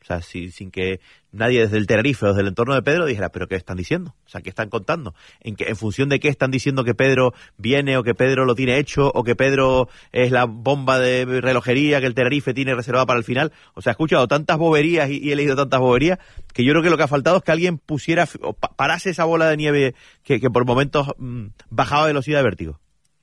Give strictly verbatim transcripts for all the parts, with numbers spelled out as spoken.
O sea, si, sin que nadie desde el Tenerife o desde el entorno de Pedro dijera, ¿pero qué están diciendo? O sea, ¿qué están contando? ¿En, que, en función de qué están diciendo que Pedro viene o que Pedro lo tiene hecho o que Pedro es la bomba de relojería que el Tenerife tiene reservada para el final? O sea, he escuchado tantas boberías y, y he leído tantas boberías que yo creo que lo que ha faltado es que alguien pusiera, o parase esa bola de nieve que, que por momentos mmm, bajaba velocidad de vértigo.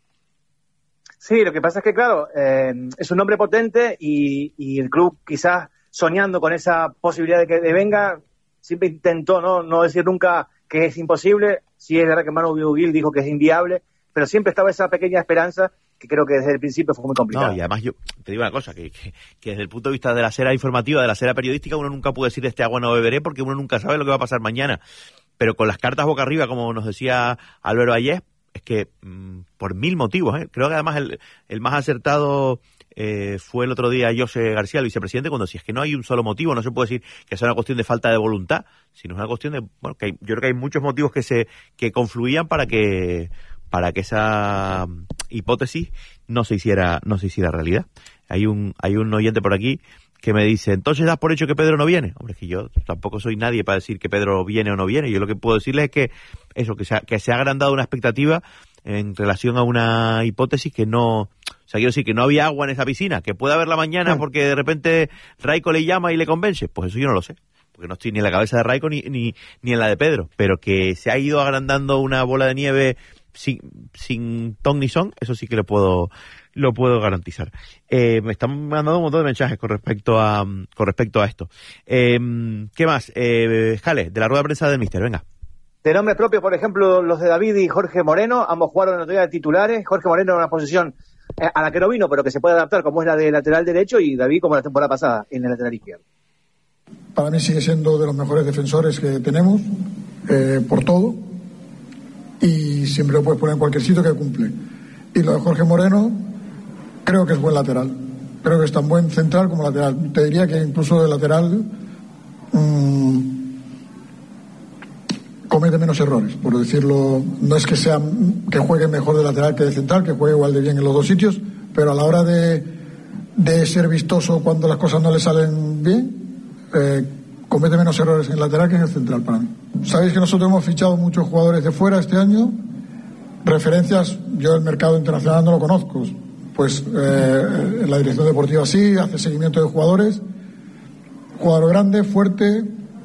Sí, lo que pasa es que, claro, eh, es un nombre potente y, y el club quizás soñando con esa posibilidad de que de venga, siempre intentó no no decir nunca que es imposible. Sí es verdad que Manu Biugil dijo que es inviable, pero siempre estaba esa pequeña esperanza que creo que desde el principio fue muy complicada. No, y además yo te digo una cosa, que, que, que desde el punto de vista de la esfera informativa, de la esfera periodística, uno nunca puede decir de este agua no beberé porque uno nunca sabe lo que va a pasar mañana. Pero con las cartas boca arriba, como nos decía Álvaro Ayés, es que mmm, por mil motivos, ¿eh? Creo que además el, el más acertado eh, fue el otro día José García, el vicepresidente, cuando si es que no hay un solo motivo, no se puede decir que sea una cuestión de falta de voluntad, sino es una cuestión de, bueno, que hay, yo creo que hay muchos motivos que se que confluían para que para que esa hipótesis no se hiciera no se hiciera realidad. Hay un hay un oyente por aquí que me dice, entonces das por hecho que Pedro no viene. Hombre, es que yo tampoco soy nadie para decir que Pedro viene o no viene. Yo lo que puedo decirles es que eso, que se ha, que se ha agrandado una expectativa en relación a una hipótesis que no... O sea, quiero decir que no había agua en esa piscina, que puede haberla mañana porque de repente Raiko le llama y le convence. Pues eso yo no lo sé, porque no estoy ni en la cabeza de Raiko ni, ni, ni en la de Pedro. Pero que se ha ido agrandando una bola de nieve sin, sin ton ni son, eso sí que lo puedo... lo puedo garantizar. Eh, me están mandando un montón de mensajes con respecto a con respecto a esto. Eh, ¿Qué más? Eh, Jale, de la rueda de prensa del míster, venga. De nombre propio, por ejemplo, los de David y Jorge Moreno, ambos jugaron en la teoría de titulares. Jorge Moreno en una posición eh, a la que no vino, pero que se puede adaptar, como es la de lateral derecho, y David como la temporada pasada, en el lateral izquierdo. Para mí sigue siendo de los mejores defensores que tenemos, eh, por todo, y siempre lo puedes poner en cualquier sitio que cumple. Y lo de Jorge Moreno, creo que es buen lateral. Creo que es tan buen central como lateral. Te diría que incluso de lateral mmm, comete menos errores, por decirlo. No es que sea que juegue mejor de lateral que de central, que juegue igual de bien en los dos sitios, pero a la hora de, de ser vistoso cuando las cosas no le salen bien, eh, comete menos errores en el lateral que en el central para mí. Sabéis que nosotros hemos fichado muchos jugadores de fuera este año. Referencias, yo el mercado internacional no lo conozco. Pues eh, la dirección deportiva sí, hace seguimiento de jugadores. Jugador grande, fuerte,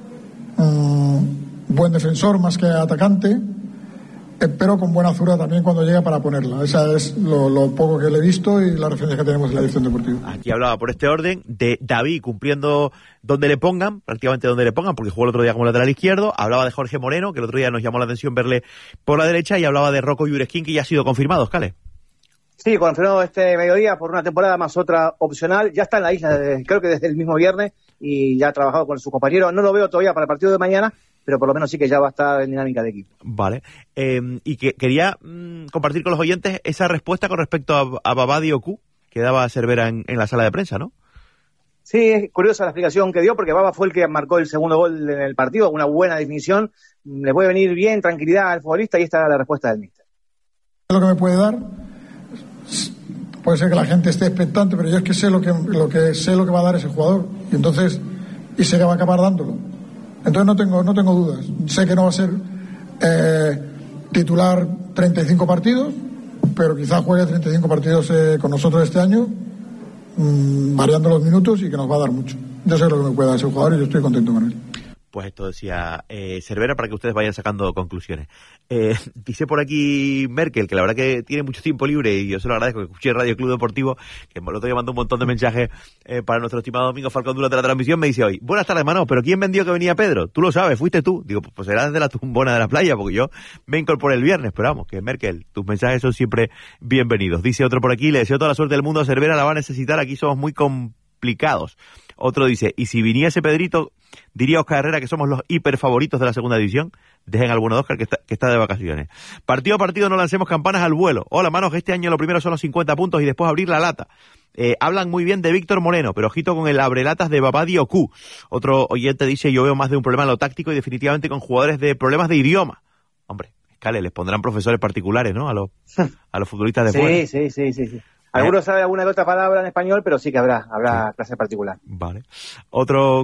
mmm, buen defensor más que atacante, eh, pero con buena zurda también cuando llega para ponerla. Esa es lo, lo poco que le he visto y la referencia que tenemos en la dirección deportiva. Aquí hablaba por este orden de David cumpliendo donde le pongan, prácticamente donde le pongan, porque jugó el otro día como lateral izquierdo. Hablaba de Jorge Moreno, que el otro día nos llamó la atención verle por la derecha, y hablaba de Rocco Juresquín, que ya ha sido confirmado, Scale. Sí, confirmado este mediodía por una temporada más otra opcional. Ya está en la isla, desde, creo que desde el mismo viernes, y ya ha trabajado con su compañero. No lo veo todavía para el partido de mañana, pero por lo menos sí que ya va a estar en dinámica de equipo. Vale. Eh, y que quería mmm, compartir con los oyentes esa respuesta con respecto a, a Baba Diocú, que daba Cervera en, en la sala de prensa, ¿no? Sí, es curiosa la explicación que dio, porque Baba fue el que marcó el segundo gol en el partido, una buena definición. Le puede venir bien, tranquilidad al futbolista, y esta es la respuesta del míster. Lo que me puede dar, puede ser que la gente esté expectante, pero yo es que sé lo que lo que sé lo que va a dar ese jugador, y entonces y sé que va a acabar dándolo. Entonces no tengo no tengo dudas. Sé que no va a ser eh, titular treinta y cinco partidos, pero quizás juegue treinta y cinco partidos eh, con nosotros este año, mmm, variando los minutos, y que nos va a dar mucho. Yo sé lo que me puede dar ese jugador y yo estoy contento con él. Pues esto decía eh, Cervera, para que ustedes vayan sacando conclusiones. Eh, dice por aquí Merkel, que la verdad que tiene mucho tiempo libre, y yo se lo agradezco, que escuché Radio Club Deportivo, que el otro día mandó un montón de mensajes eh, para nuestro estimado Domingo Falcón durante la transmisión. Me dice hoy, buenas tardes, hermano, pero ¿quién vendió que venía Pedro? Tú lo sabes, fuiste tú. Digo, pues será desde la tumbona de la playa, porque yo me incorporé el viernes, pero vamos, que Merkel, tus mensajes son siempre bienvenidos. Dice otro por aquí, le deseo toda la suerte del mundo a Cervera, la va a necesitar, aquí somos muy complicados. Otro dice, y si viniese Pedrito, diría Oscar Herrera que somos los hiper favoritos de la segunda división. Dejen alguno de Oscar, que está, que está de vacaciones. Partido a partido no lancemos campanas al vuelo. Hola, manos, este año lo primero son los cincuenta puntos y después abrir la lata. Eh, hablan muy bien de Víctor Moreno, pero ojito con el abrelatas de Baba Diocú. Otro oyente dice, yo veo más de un problema en lo táctico y definitivamente con jugadores de problemas de idioma. Hombre, Scale, les pondrán profesores particulares, ¿no? A los, a los futbolistas de sí, fuera. Sí, sí, sí, sí. Algunos saben alguna que otra palabra en español, pero sí que habrá, habrá sí. clase particular. Vale. Otro